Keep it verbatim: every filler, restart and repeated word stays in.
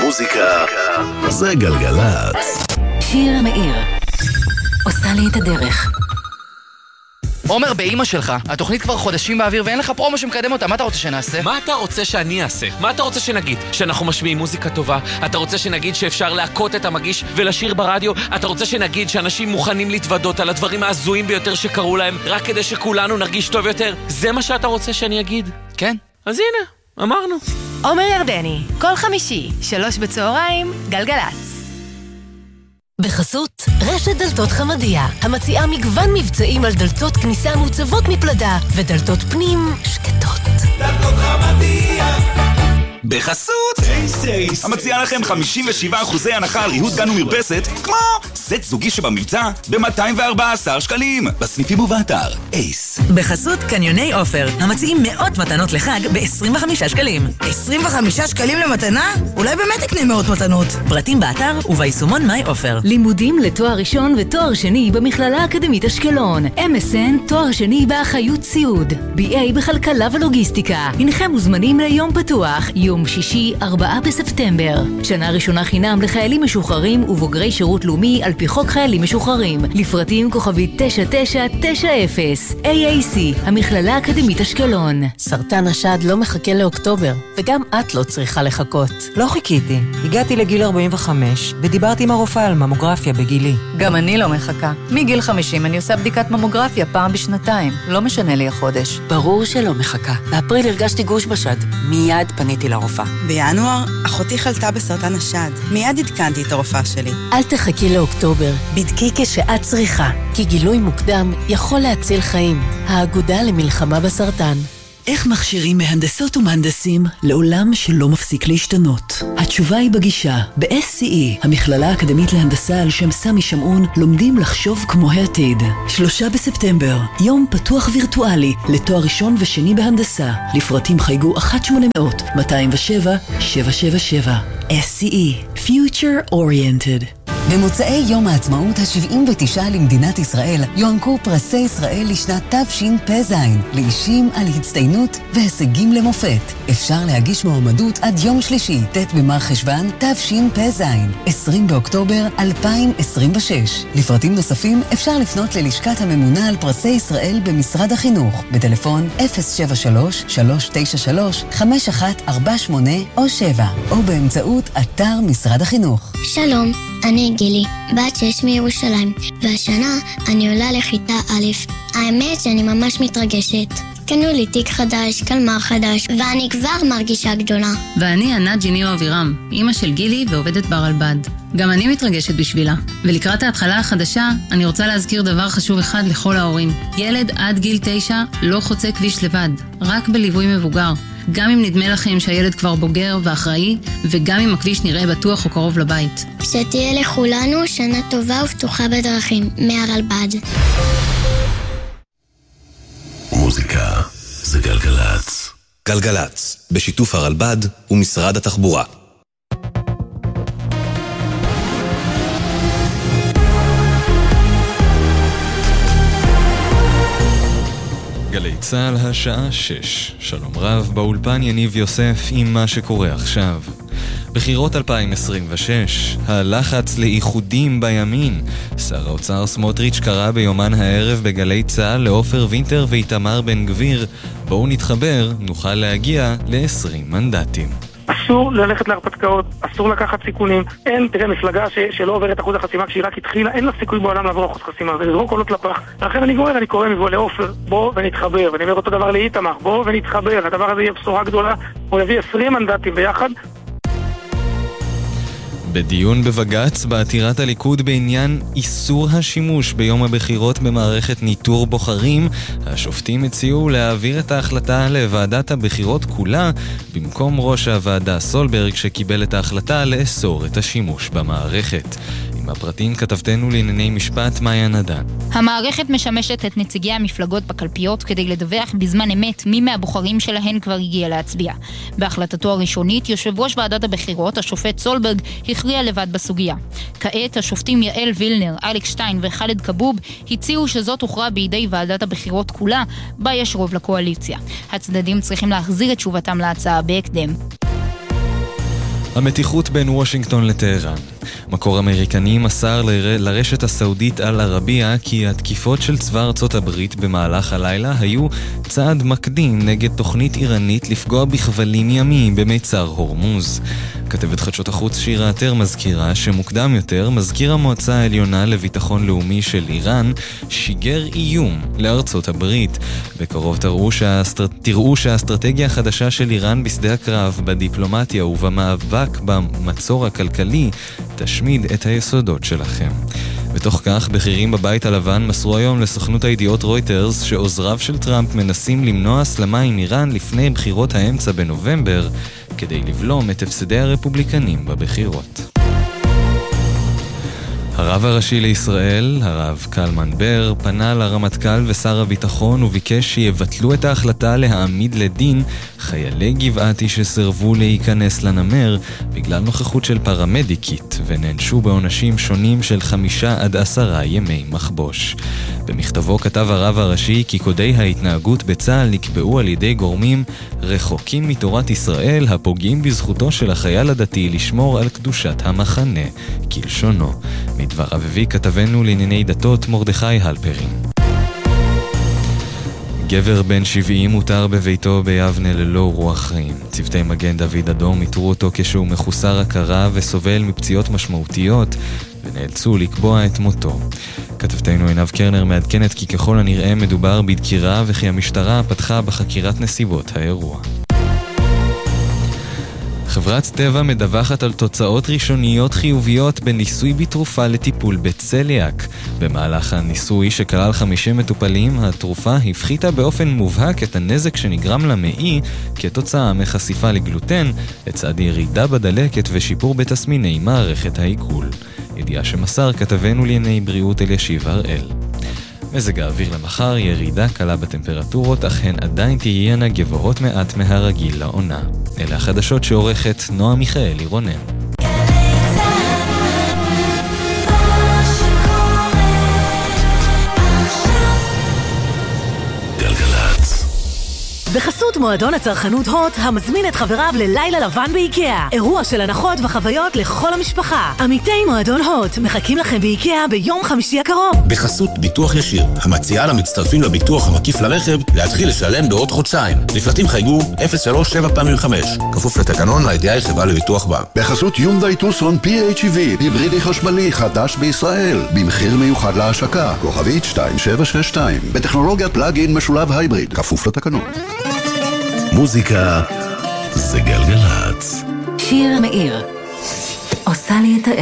מוזיקה זה גלגלץ. שיר מאיר עושה לי את הדרך. עומר, באמא שלך, התוכנית כבר חודשים באוויר ואין לך פרומו שמקדם אותה, מה אתה רוצה שנעשה? מה אתה רוצה שאני אעשה? מה אתה רוצה שנגיד? שאנחנו משמיעים מוזיקה טובה? אתה רוצה שנגיד שאפשר להקות את המגיש ולשיר ברדיו? אתה רוצה שנגיד שאנשים מוכנים להתוודות על הדברים העזויים ביותר שקרו להם רק כדי שכולנו נרגיש טוב יותר? זה מה שאתה רוצה שאני אגיד? כן. אז הנה, אמרנו. עומר ירדני, כל חמישי, שלוש בצהריים, גלגלץ. בחסות רשת דלתות חמדיה, המציעה מגוון מבצעים על דלתות כניסה מוצבות מפלדה ודלתות פנים שקטות. דלתות חמדיה. בחסות אייס אייס, המציע לכם חמישים ושבעה אחוזי הנחה על ריהוט גן ומרפסת, כמו סט זוגי שבמבצע ב-מאתיים וארבעה עשר שקלים, בסניפים ובאתר אייס. בחסות קניוני אופר, המציעים מאות מתנות לחג ב-עשרים וחמישה שקלים. עשרים וחמישה שקלים למתנה? אולי באמת תקנה מאות מתנות. פרטים באתר וביישומון מיי אופר. לימודים לתואר ראשון ותואר שני במכללה האקדמית אשקלון. אם אס אן תואר שני באחריות סיעוד. בי איי בכלכלה ולוגיסטיקה. הנכם מוזמנים ליום פתוח, יום שישי, ארבעה בספטמבר. שנה ראשונה חינם לחיילים משוחררים ובוגרי שירות לאומי על פי חוק חיילים משוחררים. לפרטים כוכבית תשע תשע תשע אפס. איי איי סי, המכללה האקדמית אשקלון. סרטן השד לא מחכה לאוקטובר, וגם את לא צריכה לחכות. לא חיכיתי. הגעתי לגיל ארבעים וחמש, ודיברתי עם הרופאה על ממוגרפיה בגילי. גם אני לא מחכה. מגיל חמישים אני עושה בדיקת ממוגרפיה פעם בשנתיים. לא משנה לי החודש. ברור שלא מחכה. באפריל הרגשתי גוש בשד. מיד פניתי לרופאה. בינואר, אחותי חלתה בסרטן השד. מיד עדכנתי את הרופאה שלי. אל תחכי לאוקטובר. בדקי כשאת צריכה, כי גילוי מוקדם יכול להציל חיים. האגודה למלחמה בסרטן. איך מכשירים מהנדסות ומהנדסים לעולם שלא מפסיק להשתנות? התשובה היא בגישה. ב-אס סי אי, המכללה האקדמית להנדסה על שם סמי שמעון, לומדים לחשוב כמו העתיד. שלושה בספטמבר, יום פתוח וירטואלי לתואר ראשון ושני בהנדסה. לפרטים חייגו אחת שמונה אפס אפס מאתיים ושבע שבע שבע שבע. אס סי אי, Future Oriented. במוצאי יום העצמאות ה-שבעים ותשע למדינת ישראל יוענקו פרסי ישראל לשנת תשפ"ז לאישים על הצטיינות והישגים למופת. אפשר להגיש מועמדות עד יום שלישי, ט' במר חשוון תשפ"ז, עשרים באוקטובר אלפיים עשרים ושש. לפרטים נוספים אפשר לפנות ללשכת הממונה על פרסי ישראל במשרד החינוך בטלפון אפס שבע שלוש שלוש תשע שלוש חמש אחת ארבע שמונה או שבע, או באמצעות אתר משרד החינוך. שלום, אני גילי, בת שש מירושלים, והשנה אני עולה לכיתה א'. האמת שאני ממש מתרגשת. קנו לי תיק חדש, קלמר חדש, ואני כבר מרגישה גדולה. ואני ענת ג'יניו אבירם, אמא של גילי ועובדת ברלב"ד. גם אני מתרגשת בשבילה. ולקראת ההתחלה החדשה, אני רוצה להזכיר דבר חשוב אחד לכל ההורים. ילד עד גיל תשע לא חוצה כביש לבד, רק בליווי מבוגר. גם אם נדמה לכם שהילד כבר בוגר ואחראי, וגם אם הכביש נראה בטוח או קרוב לבית. שתהיה לכולנו שנה טובה ופתוחה בדרכים, מהרלב"ד. מוזיקה זה גלגלץ. גלגלץ, בשיתוף הרלב"ד ומשרד התחבורה. גלי צהל השעה שש. שלום רב, באולפן יניב יוסף עם מה שקורה עכשיו. בחירות אלפיים עשרים ושש, הלחץ לאיחודים בימין. שר האוצר סמוטריץ' קרא ביומן הערב בגלי צהל לאופר וינטר ואיתמר בן גביר, בואו נתחבר, נוכל להגיע ל-עשרים מנדטים. אסור ללכת להרפתקאות, אסור לקחת סיכונים. אין, תראה, מפלגה ש- שלא עוברת אחוז החסימה כשהיא רק התחילה, אין לה סיכוי בעולם לעבור אחוז חסימה, זה לזרוק קולות לפח. לכן אני קורא, אני קורא מבוא לאופר, בוא ונתחבר, ואני אומר אותו דבר לאיתמר, בוא ונתחבר, הדבר הזה יהיה בשורה גדולה, הוא יביא עשרים מנדטים ביחד. בדיון בבג"ץ בעתירת הליכוד בעניין איסור השימוש ביום הבחירות במערכת ניטור בוחרים, השופטים הציעו להעביר את ההחלטה לוועדת הבחירות כולה, במקום ראש הוועדה סולברג שקיבל את ההחלטה לאסור את השימוש במערכת. עם הפרטים כתבתנו לענייני משפט מאיה נדן. המערכת משמשת את נציגי המפלגות בקלפיות כדי לדווח בזמן אמת מי מהבוחרים שלהן כבר הגיע להצביע. בהחלטתו הראשונית, יושב ראש ועדת הבחירות, השופט סולברג, הכריע לבד בסוגיה. כעת, השופטים יעל וילנר, אלכס שטיין וחלד קבוב הציעו שזאת הוכרע בידי ועדת הבחירות כולה, בה יש רוב לקואליציה. הצדדים צריכים להחזיר את תשובתם להצעה בהקדם. המתיחות בין וושינגטון לטהרן. מקור אמריקני מסר ל- לרשת הסעודית אל ערבייה כי התקיפות של צבא ארצות הברית במהלך הלילה היו צעד מקדים נגד תוכנית איראנית לפגוע בכבלים ימיים במיצר הורמוז. כתבת חדשות החוץ שירה עטר מזכירה שמוקדם יותר מזכיר המועצה העליונה לביטחון לאומי של איראן שיגר איום לארצות הברית. בקרוב תראו, שהאסטר... תראו שהאסטרטגיה החדשה של איראן בשדה הקרב, בדיפלומטיה ובמאבק במצור הכלכלי תשמיד את היסודות שלכם. בתוך כך, בכירים בבית הלבן מסרו היום לסוכנות הידיעות רויטרס שעוזריו של טראמפ מנסים למנוע הסלמה עם איראן לפני בחירות האמצע בנובמבר כדי לבלום את הפסדי הרפובליקנים בבחירות. הרב הראשי לישראל, הרב קלמן בר, פנה לרמטכ"ל ושר הביטחון וביקש שיבטלו את ההחלטה להעמיד לדין חיילי גבעתי שסרבו להיכנס לנמר בגלל נוכחות של פרמדיקית ונענשו בעונשים שונים של חמישה עד עשרה ימי מחבוש. במכתבו כתב הרב הראשי כי קודי ההתנהגות בצה"ל נקבעו על ידי גורמים רחוקים מתורת ישראל הפוגעים בזכותו של החייל הדתי לשמור על קדושת המחנה, כלשונו. מדבר אביבי כתבנו לענייני דתות מרדכי הלפרין. גבר בן שבעים מותר בביתו ביבנה ללא רוח חיים. צוותי מגן דוד אדום איתרו אותו כשהוא מחוסר הכרה וסובל מפציעות משמעותיות ונאלצו לקבוע את מותו. כתבתנו עינב קרנר מעדכנת כי ככל הנראה מדובר בדקירה וכי המשטרה פתחה בחקירת נסיבות האירוע. חברת טבע מדווחת על תוצאות ראשוניות חיוביות בניסוי בתרופה לטיפול בצליאק. במהלך הניסוי שכלל חמישים מטופלים, התרופה הפחיתה באופן מובהק את הנזק שנגרם למעי כתוצאה מחשיפה לגלוטן, לצד ירידה בדלקת ושיפור בתסמיני מערכת העיכול. ידיעה שמסר כתבנו לענייני בריאות אלישיב הראל. מזג האוויר למחר, ירידה קלה בטמפרטורות, אך הן עדיין תהיינה גבוהות מעט מהרגיל לעונה. אלה החדשות שעורכת נועה מיכאלי רונן. בחסות מועדון הצרכנות הוט, המזמין את חבריו ללילה לבן באיקאה. אירוע של הנחות וחוויות לכל המשפחה. עמיתי מועדון הוט מחכים לכם באיקאה ביום חמישי הקרוב. בחסות ביטוח ישיר, המציעה למצטרפים לביטוח המקיף לרכב להתחיל לשלם בעוד חודשיים. לפרטים חייגו אפס שלוש שבע פעמים חמש. כפוף לתקנון לידיעה חברה לביטוח בה. בחסות יונדאי טוסון פי אייץ' איי וי, היברידי חשמלי חדש בישראל, במחיר מיוחד להשקה, כוכבית שתיים שבע שש שתיים, בטכנולוגיית פלאג-אין משולב הייבריד, כפוף לתקנון. מוזיקה זה גלגלץ. שיר מאיר עושה לי את